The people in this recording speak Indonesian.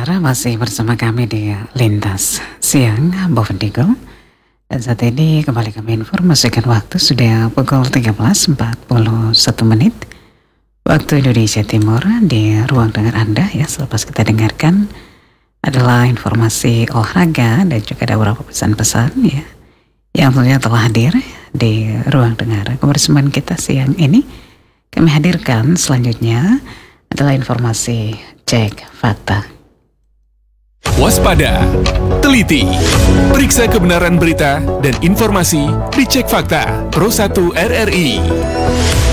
Saudara masih bersama kami di Lintas Siang Bovendigul. Dan saat ini kembali kami informasikan waktu sudah pukul 13.41 menit waktu Indonesia Timur. Di ruang dengar Anda ya, selepas kita dengarkan adalah informasi olahraga dan juga ada beberapa pesan-pesan ya yang tentunya telah hadir di ruang dengar kebersamaan kita siang ini. Kami hadirkan selanjutnya adalah informasi cek fakta. Waspada, teliti, periksa kebenaran berita dan informasi di Cek Fakta Pro 1 RRI.